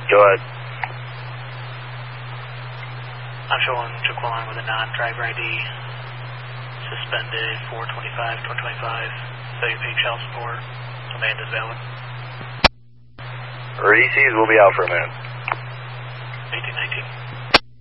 Go ahead. I'm showing Jaquan with a non-driver ID. Suspended 425, 425. Say pink shell support. Command is valid. Reese's will be out for a minute. 1819.